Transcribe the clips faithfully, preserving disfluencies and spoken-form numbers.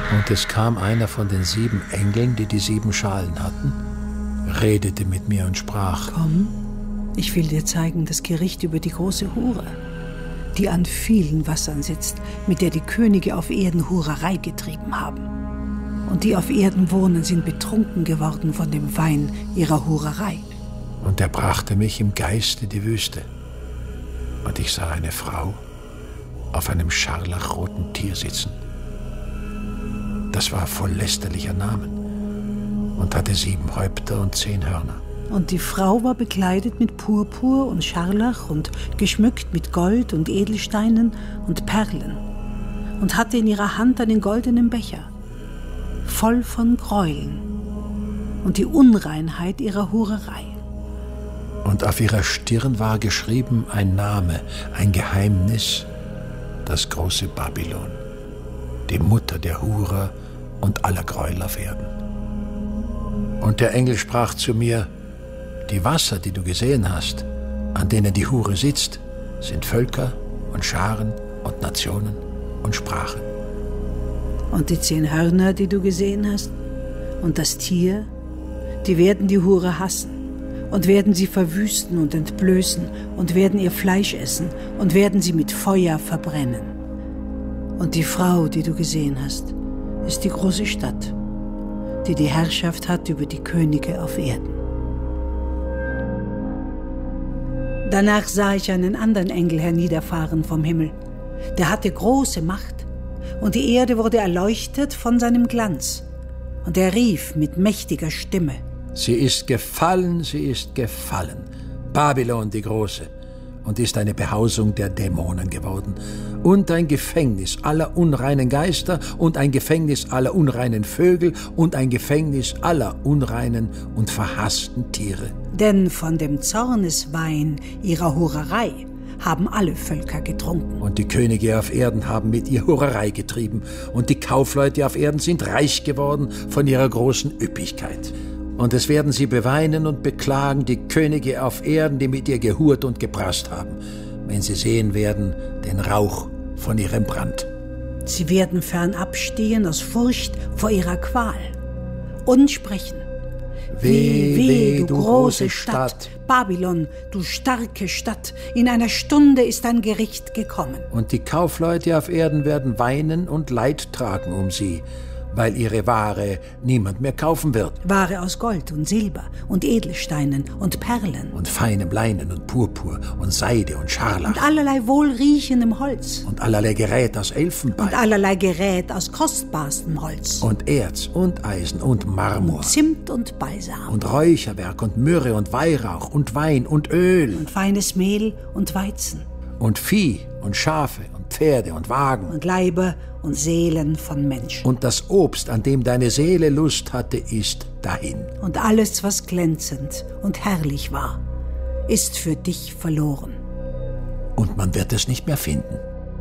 Und es kam einer von den sieben Engeln, die die sieben Schalen hatten, redete mit mir und sprach: Komm, ich will dir zeigen das Gericht über die große Hure, die an vielen Wassern sitzt, mit der die Könige auf Erden Hurerei getrieben haben. Und die auf Erden wohnen, sind betrunken geworden von dem Wein ihrer Hurerei. Und er brachte mich im Geiste die Wüste. Und ich sah eine Frau auf einem scharlachroten Tier sitzen. Das war voll lästerlicher Namen und hatte sieben Häupter und zehn Hörner. Und die Frau war bekleidet mit Purpur und Scharlach und geschmückt mit Gold und Edelsteinen und Perlen und hatte in ihrer Hand einen goldenen Becher, voll von Gräueln und die Unreinheit ihrer Hurerei. Und auf ihrer Stirn war geschrieben ein Name, ein Geheimnis, das große Babylon, die Mutter der Hurer und aller Gräuel auf Erden. Und der Engel sprach zu mir: Die Wasser, die du gesehen hast, an denen die Hure sitzt, sind Völker und Scharen und Nationen und Sprachen. Und die zehn Hörner, die du gesehen hast, und das Tier, die werden die Hure hassen und werden sie verwüsten und entblößen und werden ihr Fleisch essen und werden sie mit Feuer verbrennen. Und die Frau, die du gesehen hast, ist die große Stadt, die die Herrschaft hat über die Könige auf Erden. Danach sah ich einen anderen Engel herniederfahren vom Himmel. Der hatte große Macht, und die Erde wurde erleuchtet von seinem Glanz. Und er rief mit mächtiger Stimme: Sie ist gefallen, sie ist gefallen, Babylon die Große, und ist eine Behausung der Dämonen geworden und ein Gefängnis aller unreinen Geister und ein Gefängnis aller unreinen Vögel und ein Gefängnis aller unreinen und verhassten Tiere. Denn von dem Zorneswein ihrer Hurerei haben alle Völker getrunken. Und die Könige auf Erden haben mit ihr Hurerei getrieben, und die Kaufleute auf Erden sind reich geworden von ihrer großen Üppigkeit. Und es werden sie beweinen und beklagen, die Könige auf Erden, die mit ihr gehurt und geprasst haben, wenn sie sehen werden den Rauch von ihrem Brand. Sie werden fernab stehen aus Furcht vor ihrer Qual und sprechen: Weh, weh, du große Stadt, Babylon, du starke Stadt, in einer Stunde ist dein Gericht gekommen. Und die Kaufleute auf Erden werden weinen und Leid tragen um sie, weil ihre Ware niemand mehr kaufen wird. Ware aus Gold und Silber und Edelsteinen und Perlen. Und feinem Leinen und Purpur und Seide und Scharlach. Und allerlei wohlriechendem Holz. Und allerlei Gerät aus Elfenbein. Und allerlei Gerät aus kostbarstem Holz. Und Erz und Eisen und Marmor. Und Zimt und Balsam. Und Räucherwerk und Myrrhe und Weihrauch und Wein und Öl. Und feines Mehl und Weizen. Und Vieh und Schafe und Pferde und Wagen. Und Leiber und Seelen von Menschen. Und das Obst, an dem deine Seele Lust hatte, ist dahin. Und alles, was glänzend und herrlich war, ist für dich verloren. Und man wird es nicht mehr finden.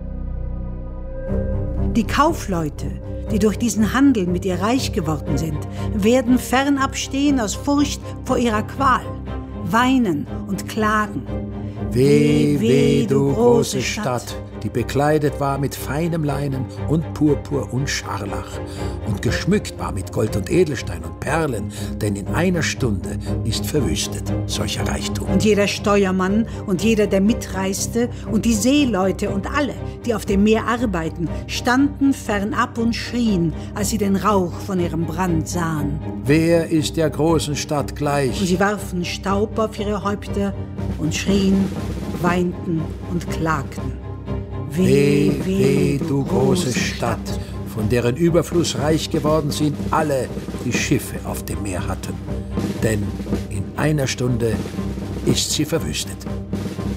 Die Kaufleute, die durch diesen Handel mit ihr reich geworden sind, werden fernab stehen aus Furcht vor ihrer Qual, weinen und klagen. Weh, weh, du große Stadt, die bekleidet war mit feinem Leinen und Purpur und Scharlach und geschmückt war mit Gold und Edelstein und Perlen, denn in einer Stunde ist verwüstet solcher Reichtum. Und jeder Steuermann und jeder, der mitreiste, und die Seeleute und alle, die auf dem Meer arbeiten, standen fernab und schrien, als sie den Rauch von ihrem Brand sahen. Wer ist der großen Stadt gleich? Und sie warfen Staub auf ihre Häupter und schrien, weinten und klagten. Weh, weh, du große Stadt, von deren Überfluss reich geworden sind alle, die Schiffe auf dem Meer hatten. Denn in einer Stunde ist sie verwüstet.